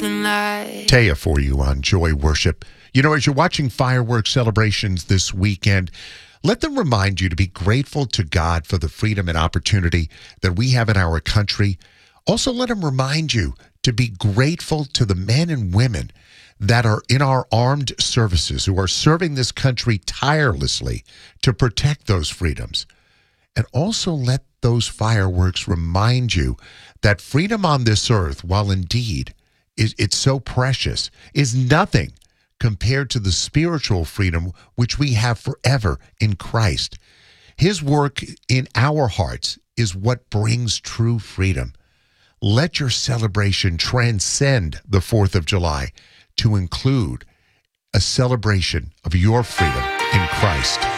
nothing like Taya for you on Joy Worship. You know, as you're watching fireworks celebrations this weekend, let them remind you to be grateful to God for the freedom and opportunity that we have in our country. Also, let them remind you to be grateful to the men and women that are in our armed services who are serving this country tirelessly to protect those freedoms. And also let those fireworks remind you that freedom on this earth, while indeed it's so precious, is nothing compared to the spiritual freedom which we have forever in Christ. His work in our hearts is what brings true freedom. Let your celebration transcend the 4th of July to include a celebration of your freedom in Christ.